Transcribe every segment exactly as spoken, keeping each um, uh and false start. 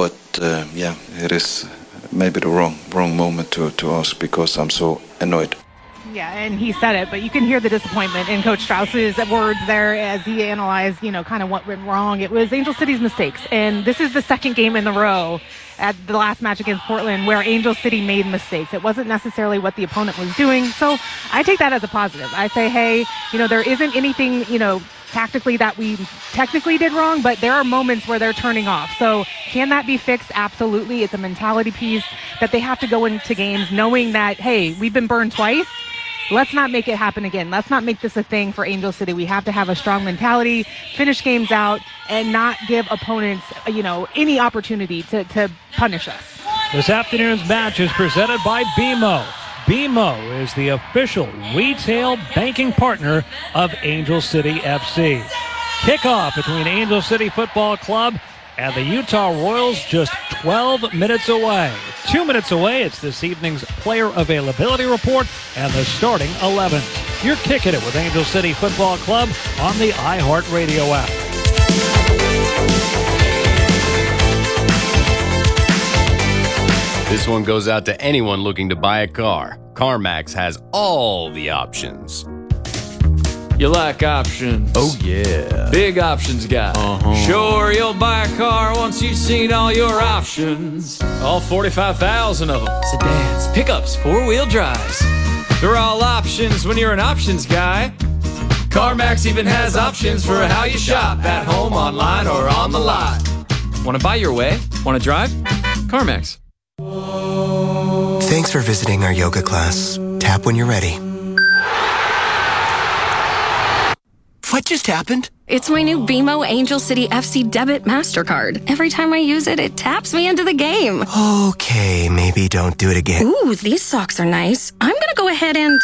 but uh, yeah, it is maybe the wrong wrong moment to, to ask because I'm so annoyed. Yeah, and he said it, but you can hear the disappointment in Coach Strauss's words there as he analyzed, you know, kind of what went wrong. It was Angel City's mistakes, and this is the second game in a row at the last match against Portland where Angel City made mistakes. It wasn't necessarily what the opponent was doing, so I take that as a positive. I say, hey, you know, there isn't anything, you know, tactically that we technically did wrong, but there are moments where they're turning off. So can that be fixed? Absolutely. It's a mentality piece that they have to go into games knowing that, hey, we've been burned twice. Let's not make it happen again. Let's not make this a thing for Angel City. We have to have a strong mentality, finish games out, and not give opponents, you know, any opportunity to, to punish us. This afternoon's match is presented by B M O. B M O is the official retail banking partner of Angel City F C. Kickoff between Angel City Football Club and the Utah Royals just twelve minutes away. Two minutes away, it's this evening's player availability report and the starting eleven. You're kicking it with Angel City Football Club on the iHeartRadio app. This one goes out to anyone looking to buy a car. CarMax has all the options. You like options? Oh, yeah. Big options guy. Uh-huh. Sure, you'll buy a car once you've seen all your options. All forty-five thousand of them. Sedans, pickups, four-wheel drives. They're all options when you're an options guy. CarMax even has options for how you shop, at home, online, or on the lot. Want to buy your way? Want to drive? CarMax. Thanks for visiting our yoga class. Tap when you're ready. What just happened? It's my new B M O Angel City F C debit MasterCard. Every time I use it, it taps me into the game. Okay, maybe don't do it again. Ooh, these socks are nice. I'm gonna go ahead and...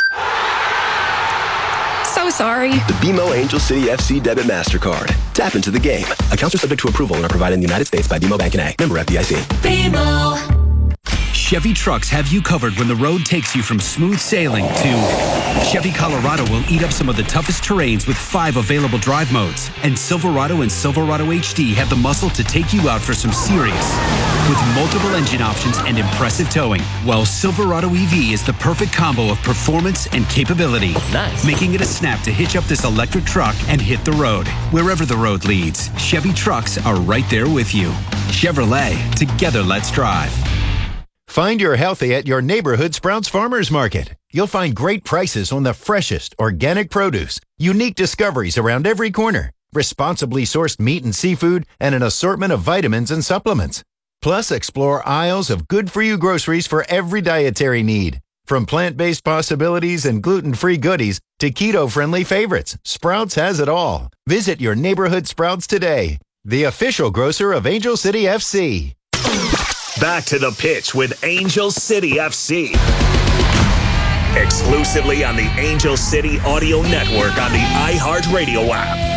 So sorry. The B M O Angel City F C debit MasterCard. Tap into the game. Accounts are subject to approval and are provided in the United States by B M O Bank N A. Member F D I C. B M O. Chevy trucks have you covered when the road takes you from smooth sailing to Chevy Colorado will eat up some of the toughest terrains with five available drive modes. And Silverado and Silverado H D have the muscle to take you out for some serious with multiple engine options and impressive towing. While Silverado E V is the perfect combo of performance and capability. Nice. Making it a snap to hitch up this electric truck and hit the road. Wherever the road leads, Chevy trucks are right there with you. Chevrolet, together let's drive. Find your healthy at your neighborhood Sprouts Farmers Market. You'll find great prices on the freshest organic produce, unique discoveries around every corner, responsibly sourced meat and seafood, and an assortment of vitamins and supplements. Plus, explore aisles of good-for-you groceries for every dietary need. From plant-based possibilities and gluten-free goodies to keto-friendly favorites, Sprouts has it all. Visit your neighborhood Sprouts today, the official grocer of Angel City F C. Back to the pitch with Angel City F C. Exclusively on the Angel City Audio Network on the iHeartRadio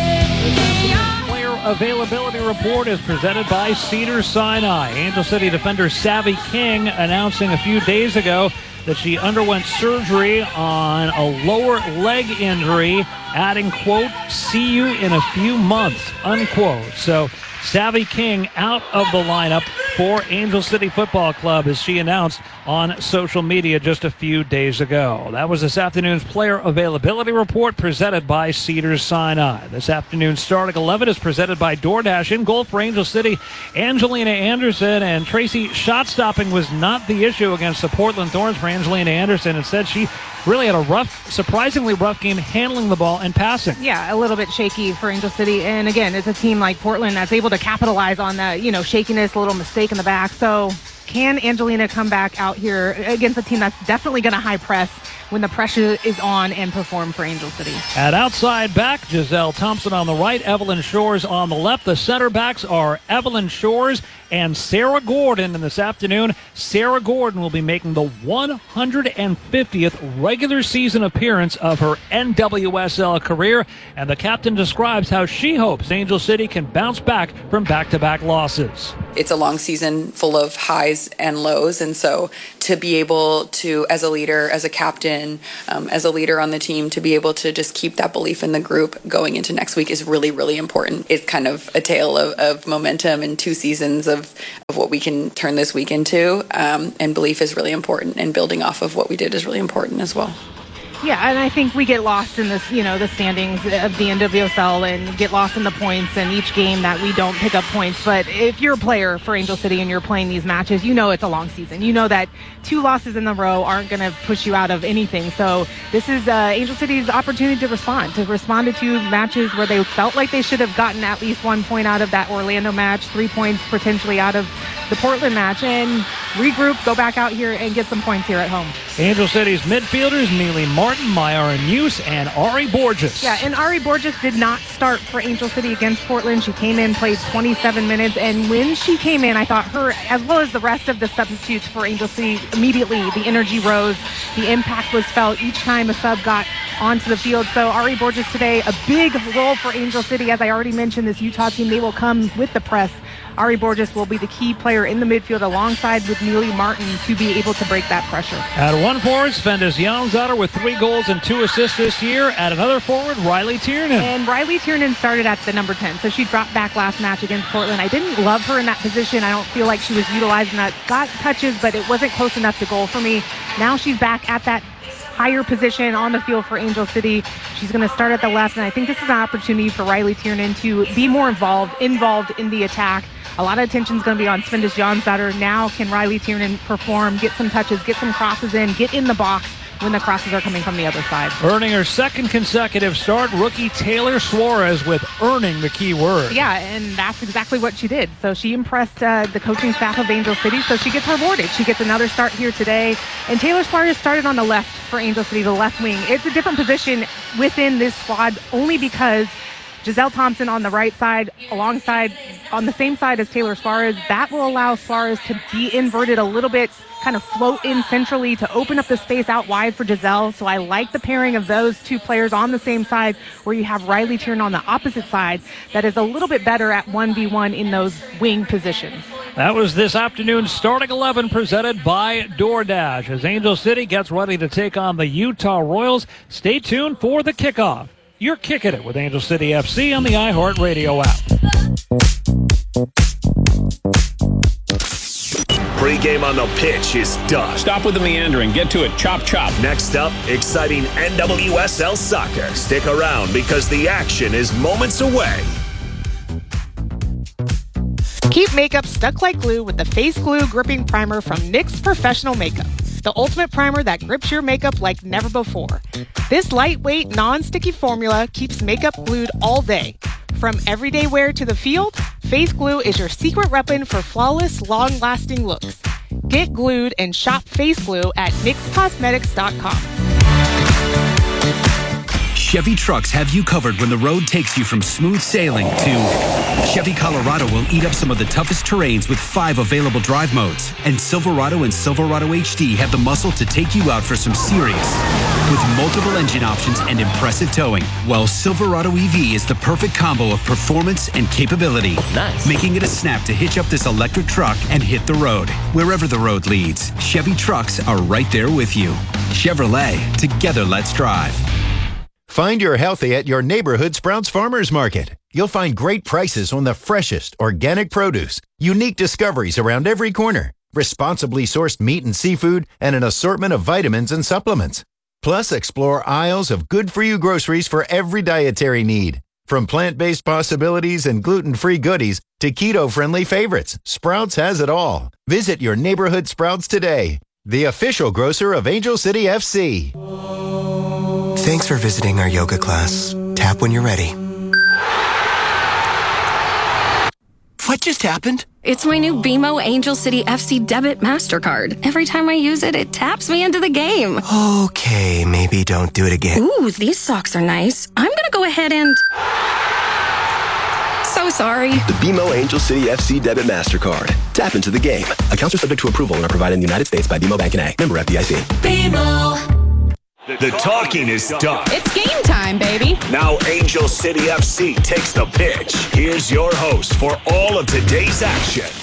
app. Player availability report is presented by Cedars-Sinai. Angel City defender Savvy King announcing a few days ago that she underwent surgery on a lower leg injury, adding, quote, see you in a few months, unquote. So Savvy King out of the lineup for Angel City Football Club, as she announced on social media just a few days ago. That was this afternoon's player availability report presented by Cedars-Sinai. This afternoon's starting eleven is presented by DoorDash. In goal for Angel City, Angelina Anderson, and Tracy, shot stopping was not the issue against the Portland Thorns for Angelina Anderson. Instead, she really had a rough, surprisingly rough game handling the ball and passing. Yeah, a little bit shaky for Angel City. And again, it's a team like Portland that's able to capitalize on that, you know, shakiness, a little mistake in the back. So can Angelina come back out here against a team that's definitely going to high press when the pressure is on and perform for Angel City? At outside back, Giselle Thompson on the right, Evelyn Shores on the left. The center backs are Evelyn Shores and Sarah Gordon. And this afternoon, Sarah Gordon will be making the one hundred fiftieth regular season appearance of her N W S L career. And the captain describes how she hopes Angel City can bounce back from back-to-back losses. It's a long season full of highs highs and lows. And so to be able to, as a leader, as a captain, um, as a leader on the team, to be able to just keep that belief in the group going into next week is really, really important. It's kind of a tale of, of momentum and two seasons of, of what we can turn this week into. Um, and belief is really important, and building off of what we did is really important as well. Yeah, and I think we get lost in this, you know, the standings of the N W S L and get lost in the points and each game that we don't pick up points. But if you're a player for Angel City and you're playing these matches, you know it's a long season. You know that two losses in a row aren't going to push you out of anything. So this is uh, Angel City's opportunity to respond, to respond to two matches where they felt like they should have gotten at least one point out of that Orlando match, three points potentially out of the Portland match, and regroup, go back out here and get some points here at home. Angel City's midfielders, Neely Martin, Mayara Neuse, and Ari Borges. Yeah, and Ari Borges did not start for Angel City against Portland. She came in, played twenty-seven minutes, and when she came in, I thought her, as well as the rest of the substitutes for Angel City, immediately the energy rose, the impact was felt each time a sub got onto the field. So Ari Borges today, a big role for Angel City. As I already mentioned, this Utah team, they will come with the press. Ari Borges will be the key player in the midfield alongside with Neely Martin to be able to break that pressure. At one forward, Svendes Janzadar with three goals and two assists this year. At another forward, Riley Tiernan. And Riley Tiernan started at the number ten, so she dropped back last match against Portland. I didn't love her in that position. I don't feel like she was utilizing that. Got touches, but it wasn't close enough to goal for me. Now she's back at that higher position on the field for Angel City. She's going to start at the left, and I think this is an opportunity for Riley Tiernan to be more involved, involved in the attack. A lot of attention is going to be on Svendes Janzadar. Now can Riley Tiernan perform, get some touches, get some crosses in, get in the box when the crosses are coming from the other side. Earning her second consecutive start, rookie Taylor Suarez with earning the key word. Yeah, and that's exactly what she did. So she impressed uh, the coaching staff of Angel City, so she gets rewarded. She gets another start here today. And Taylor Suarez started on the left for Angel City, the left wing. It's a different position within this squad only because Giselle Thompson on the right side, alongside, on the same side as Taylor Suarez. That will allow Suarez to be inverted a little bit, kind of float in centrally to open up the space out wide for Giselle. So I like the pairing of those two players on the same side, where you have Riley Tiernan on the opposite side that is a little bit better at one v one in those wing positions. That was this afternoon's starting eleven presented by DoorDash as Angel City gets ready to take on the Utah Royals. Stay tuned for the kickoff. You're kicking it with Angel City F C on the iHeartRadio app. Pre-game on the pitch is done. Stop with the meandering. Get to it. Chop, chop. Next up, exciting N W S L soccer. Stick around because the action is moments away. Keep makeup stuck like glue with the Face Glue Gripping Primer from N Y X Professional Makeup. The ultimate primer that grips your makeup like never before. This lightweight, non-sticky formula keeps makeup glued all day. From everyday wear to the field, Face Glue is your secret weapon for flawless, long-lasting looks. Get glued and shop Face Glue at N Y X Cosmetics dot com. Chevy trucks have you covered when the road takes you from smooth sailing to Chevy Colorado will eat up some of the toughest terrains with five available drive modes. And Silverado and Silverado H D have the muscle to take you out for some serious. With multiple engine options and impressive towing, while Silverado E V is the perfect combo of performance and capability. Nice. Making it a snap to hitch up this electric truck and hit the road. Wherever the road leads, Chevy trucks are right there with you. Chevrolet, together let's drive. Find your healthy at your neighborhood Sprouts Farmers Market. You'll find great prices on the freshest organic produce, unique discoveries around every corner, responsibly sourced meat and seafood, and an assortment of vitamins and supplements. Plus, explore aisles of good-for-you groceries for every dietary need. From plant-based possibilities and gluten-free goodies to keto-friendly favorites, Sprouts has it all. Visit your neighborhood Sprouts today, the official grocer of Angel City F C. Thanks for visiting our yoga class. Tap when you're ready. What just happened? It's my new B M O Angel City F C Debit MasterCard. Every time I use it, it taps me into the game. Okay, maybe don't do it again. Ooh, these socks are nice. I'm gonna go ahead and... So sorry. The B M O Angel City F C Debit MasterCard. Tap into the game. Accounts are subject to approval and are provided in the United States by B M O Bank N A. Member F D I C. B M O. The talking is done. It's game time, baby. Now Angel City F C takes the pitch. Here's your host for all of today's action,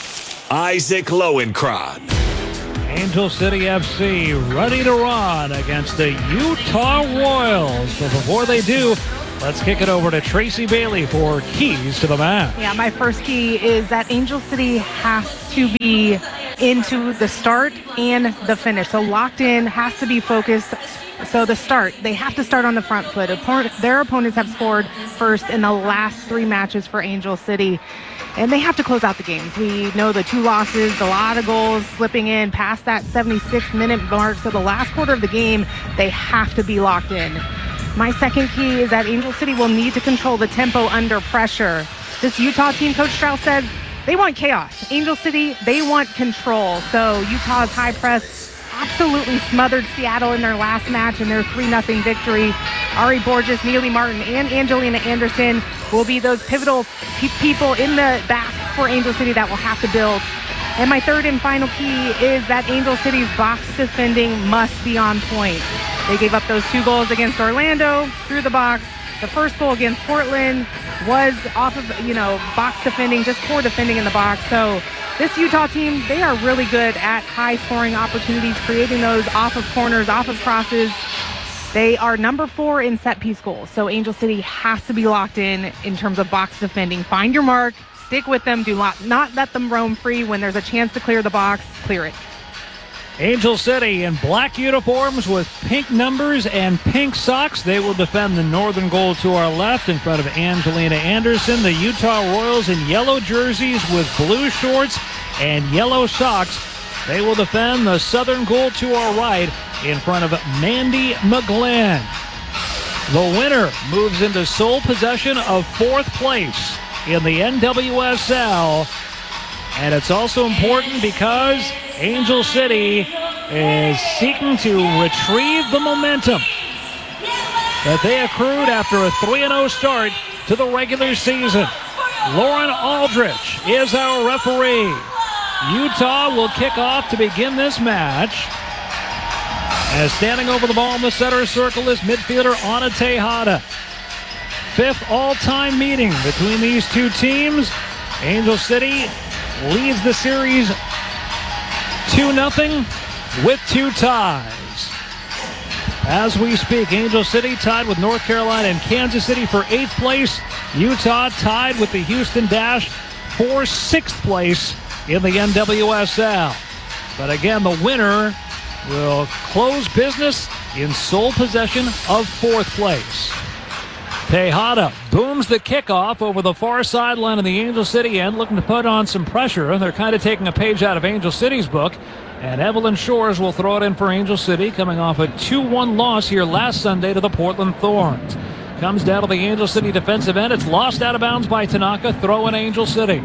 Isaac Lowenkron. Angel City F C ready to run against the Utah Royals. But before they do, let's kick it over to Tracy Bailey for keys to the match. Yeah, my first key is that Angel City has to be into the start and the finish. So locked in, has to be focused. So the start, they have to start on the front foot. Their opponents have scored first in the last three matches for Angel City, and they have to close out the games. We know the two losses, a lot of goals slipping in past that seventy-six minute mark. So the last quarter of the game, they have to be locked in. My second key is that Angel City will need to control the tempo under pressure. This Utah team, Coach Strauss said, they want chaos. Angel City, they want control. So Utah's high press absolutely smothered Seattle in their last match in their three nothing victory. Ari Borges, Neely Martin, and Angelina Anderson will be those pivotal pe- people in the back for Angel City that will have to build. And my third and final key is that Angel City's box defending must be on point. They gave up those two goals against Orlando through the box. The first goal against Portland was off of, you know, box defending, just poor defending in the box. So this Utah team, they are really good at high scoring opportunities, creating those off of corners, off of crosses. They are number four in set piece goals. So Angel City has to be locked in in terms of box defending. Find your mark, stick with them, do not, not let them roam free. When there's a chance to clear the box, clear it. Angel City in black uniforms with pink numbers and pink socks. They will defend the northern goal to our left in front of Angelina Anderson. The Utah Royals in yellow jerseys with blue shorts and yellow socks. They will defend the southern goal to our right in front of Mandy McGlynn. The winner moves into sole possession of fourth place in the N W S L. And it's also important because Angel City is seeking to retrieve the momentum that they accrued after a three and oh start to the regular season. Lauren Aldrich is our referee. Utah will kick off to begin this match. As standing over the ball in the center circle is midfielder Ana Tejada. Fifth all-time meeting between these two teams. Angel City leads the series two nothing with two ties. As we speak, Angel City tied with North Carolina and Kansas City for eighth place. Utah tied with the Houston Dash for sixth place in the N W S L. But again, the winner will close business in sole possession of fourth place. Tejada booms the kickoff over the far sideline of the Angel City end, looking to put on some pressure. They're kind of taking a page out of Angel City's book. And Evelyn Shores will throw it in for Angel City, coming off a two one loss here last Sunday to the Portland Thorns. Comes down to the Angel City defensive end. It's lost out of bounds by Tanaka. Throw in Angel City.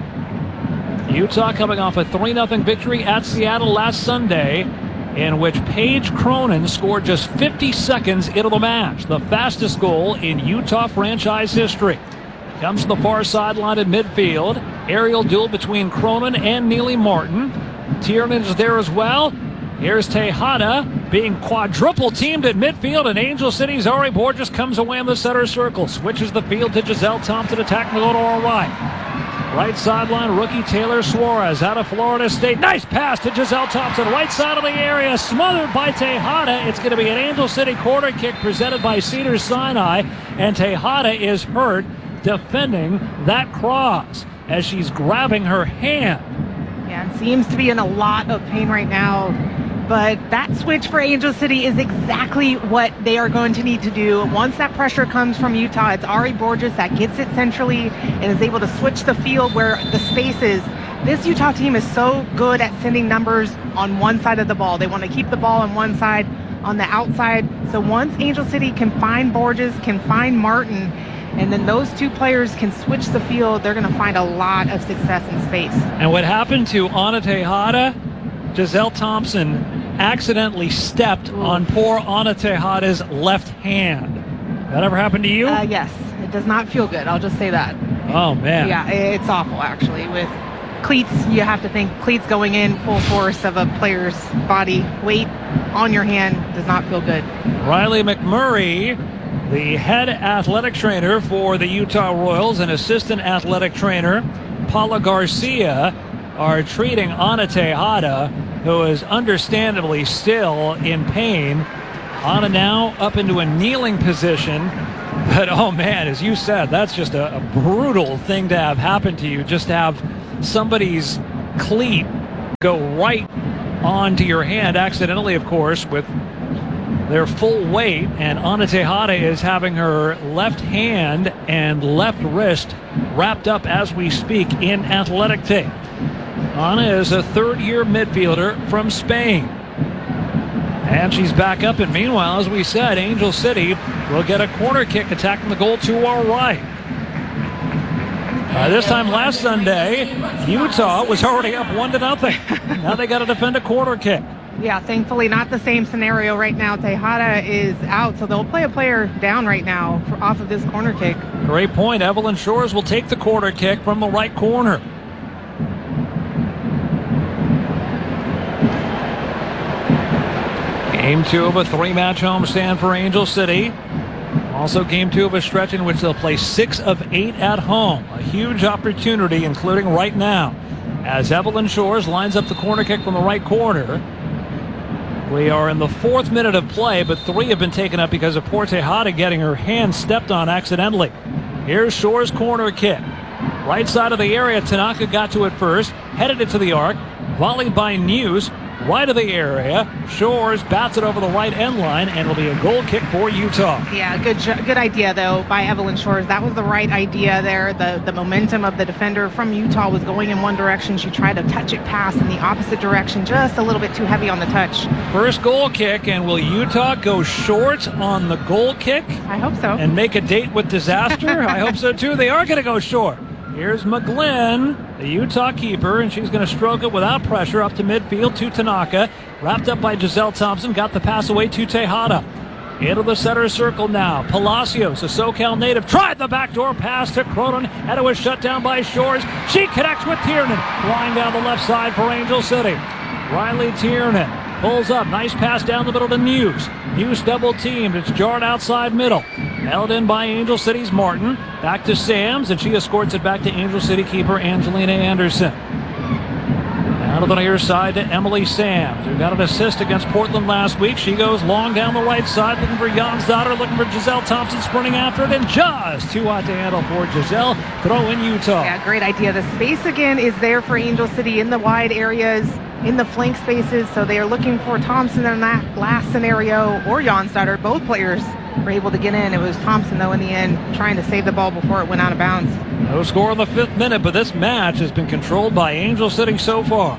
Utah coming off a three nothing victory at Seattle last Sunday, in which Paige Cronin scored just fifty seconds into the match, the fastest goal in Utah franchise history. Comes to the far sideline in midfield. Aerial duel between Cronin and Neely Martin. Tiernan is there as well. Here's Tejada being quadruple teamed at midfield, and Angel City's Ari Borges comes away in the center circle. Switches the field to Giselle Thompson, attacking the goal to our right. Right sideline, rookie Taylor Suarez out of Florida State. Nice pass to Giselle Thompson. Right side of the area, smothered by Tejada. It's going to be an Angel City corner kick presented by Cedars-Sinai. And Tejada is hurt defending that cross as she's grabbing her hand. Yeah, and seems to be in a lot of pain right now. But that switch for Angel City is exactly what they are going to need to do. Once that pressure comes from Utah, it's Ari Borges that gets it centrally and is able to switch the field where the space is. This Utah team is so good at sending numbers on one side of the ball. They want to keep the ball on one side, on the outside. So once Angel City can find Borges, can find Martin, and then those two players can switch the field, they're going to find a lot of success in space. And what happened to Ana Tejada? Giselle Thompson accidentally stepped Ooh. on poor Ana Tejada's left hand. That ever happened to you? Uh, yes. It does not feel good. I'll just say that. Oh, man. Yeah, it's awful, actually. With cleats, you have to think cleats going in full force of a player's body weight on your hand does not feel good. Riley McMurray, the head athletic trainer for the Utah Royals, and assistant athletic trainer Paula Garcia are treating Ana Tejada, who is understandably still in pain. Ana now up into a kneeling position. But, oh, man, as you said, that's just a, a brutal thing to have happen to you. Just to have somebody's cleat go right onto your hand, accidentally, of course, with their full weight. And Ana Tejada is having her left hand and left wrist wrapped up as we speak in athletic tape. Ana is a third-year midfielder from Spain. And she's back up. And meanwhile, as we said, Angel City will get a corner kick attacking the goal to our right. Uh, this time last Sunday, Utah was already up one to nothing. Now they got to defend a corner kick. Yeah, thankfully not the same scenario right now. Tejada is out, so they'll play a player down right now for, off of this corner kick. Great point. Evelyn Shores will take the corner kick from the right corner. Game two of a three-match homestand for Angel City. Also game two of a stretch in which they'll play six of eight at home. A huge opportunity, including right now, as Evelyn Shores lines up the corner kick from the right corner. We are in the fourth minute of play, but three have been taken up because of poor Tejada getting her hand stepped on accidentally. Here's Shores' corner kick. Right side of the area, Tanaka got to it first, headed it to the arc, volleyed by News. Right of the area, Shores bats it over the right end line, and it'll be a goal kick for Utah. Yeah, good good idea, though, by Evelyn Shores. That was the right idea there. The, the momentum of the defender from Utah was going in one direction. She tried to touch it pass in the opposite direction, just a little bit too heavy on the touch. First goal kick, and will Utah go short on the goal kick? I hope so. And make a date with disaster? I hope so, too. They are going to go short. Here's McGlynn, the Utah keeper, and she's going to stroke it without pressure up to midfield to Tanaka. Wrapped up by Giselle Thompson, got the pass away to Tejada. Into the center circle now. Palacios, a SoCal native, tried the backdoor pass to Cronin, and it was shut down by Shores. She connects with Tiernan, flying down the left side for Angel City. Riley Tiernan pulls up, nice pass down the middle to News. News double teamed, it's jarred outside middle. Held in by Angel City's Martin. Back to Sams, and she escorts it back to Angel City keeper Angelina Anderson. Out of the near side to Emily Sams, who got an assist against Portland last week. She goes long down the right side, looking for Jonsdottir, looking for Giselle Thompson, sprinting after it, and just too hot to handle for Giselle. Throw in Utah. Yeah, great idea. The space again is there for Angel City in the wide areas, in the flank spaces, so they are looking for Thompson in that last scenario, or Jonsdottir. Both players were able to get in. It was Thompson, though, in the end, trying to save the ball before it went out of bounds. No score in the fifth minute, but this match has been controlled by Angel City so far.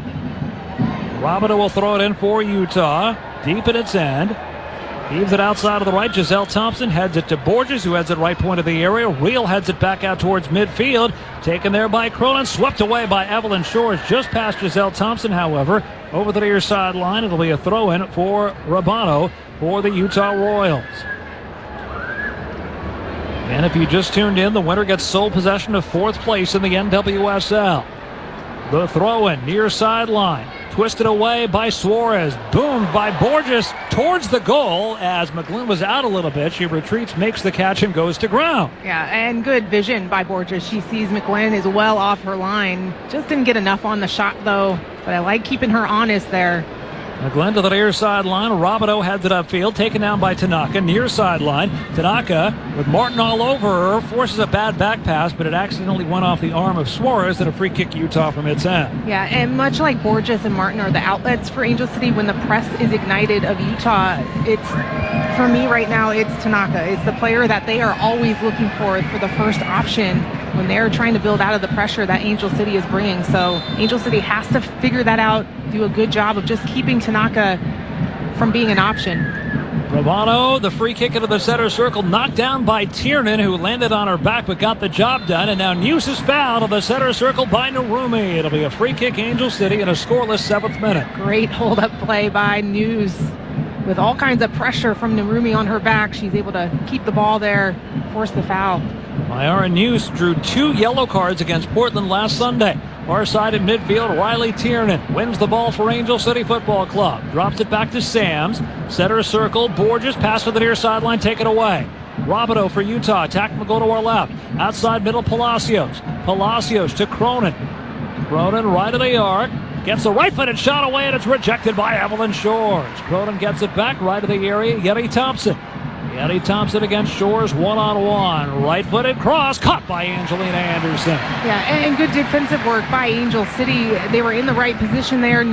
Robida will throw it in for Utah, deep at its end. Heaves it outside of the right. Giselle Thompson heads it to Borges, who heads it right point of the area. Reel heads it back out towards midfield. Taken there by Cronin. Swept away by Evelyn Shores. Just past Giselle Thompson, however. Over the near sideline. It'll be a throw-in for Rabano for the Utah Royals. And if you just tuned in, the winner gets sole possession of fourth place in the N W S L. The throw-in near sideline. Twisted away by Suarez. Boomed by Borges towards the goal as McGlynn was out a little bit. She retreats, makes the catch, and goes to ground. Yeah, and good vision by Borges. She sees McGlynn is well off her line. Just didn't get enough on the shot, though. But I like keeping her honest there. McGlynn to the near sideline. Robideau heads it upfield, taken down by Tanaka. Near sideline. Tanaka, with Martin all over her, forces a bad back pass, but it accidentally went off the arm of Suarez at a free kick Utah from its end. Yeah, and much like Borges and Martin are the outlets for Angel City, when the press is ignited of Utah, it's, for me right now, it's Tanaka. It's the player that they are always looking for for the first option when they're trying to build out of the pressure that Angel City is bringing. So Angel City has to figure that out, do a good job of just keeping Tanaka from being an option. Romano, the free kick into the center circle, knocked down by Tiernan, who landed on her back but got the job done. And now News is fouled in the center circle by Narumi. It'll be a free kick Angel City in a scoreless seventh minute. Great hold-up play by News. With all kinds of pressure from Narumi on her back, she's able to keep the ball there, force the foul. Myara News drew two yellow cards against Portland last Sunday. Far side at midfield, Riley Tiernan wins the ball for Angel City Football Club. Drops it back to Sams. Center circle, Borges, pass to the near sideline, take it away. Robideau for Utah, attack will go to our left. Outside middle, Palacios. Palacios to Cronin. Cronin right of the arc. Gets a right-footed shot away, and it's rejected by Evelyn Shores. Cronin gets it back right of the area. Yeti Thompson. Yeti Thompson against Shores, one-on-one. Right-footed cross, caught by Angelina Anderson. Yeah, and good defensive work by Angel City. They were in the right position there.